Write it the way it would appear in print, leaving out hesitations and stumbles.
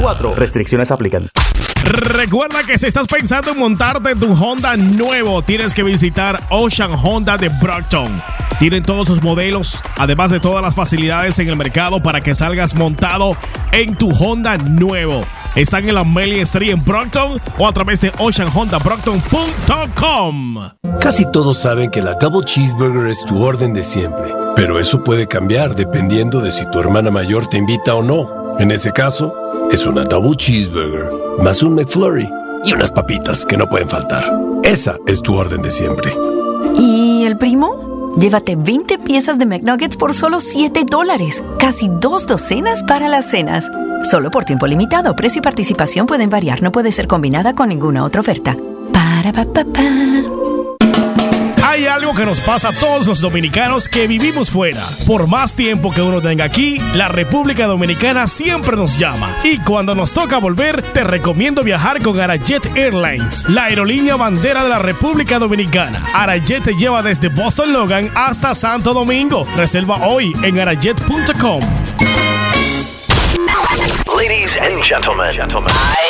4. Restricciones aplican. Recuerda que si estás pensando en montarte tu Honda nuevo, tienes que visitar Ocean Honda de Brockton. Tienen todos sus modelos, además de todas las facilidades en el mercado para que salgas montado en tu Honda nuevo. Están en la Amelia Street en Brockton o a través de oceanhondabrockton.com. Casi todos saben que la Double Cheeseburger es tu orden de siempre, pero eso puede cambiar dependiendo de si tu hermana mayor te invita o no. En ese caso, es una Double Cheeseburger más un McFlurry y unas papitas que no pueden faltar. Esa es tu orden de siempre. ¿Y el primo? Llévate 20 piezas de McNuggets por solo $7. Casi 2 docenas para las cenas. Solo por tiempo limitado. Precio y participación pueden variar. No puede ser combinada con ninguna otra oferta. Hay algo que nos pasa a todos los dominicanos que vivimos fuera. Por más tiempo que uno tenga aquí, la República Dominicana siempre nos llama. Y cuando nos toca volver, te recomiendo viajar con Arajet Airlines, la aerolínea bandera de la República Dominicana. Arajet te lleva desde Boston Logan hasta Santo Domingo. Reserva hoy en arajet.com. Ladies and gentlemen,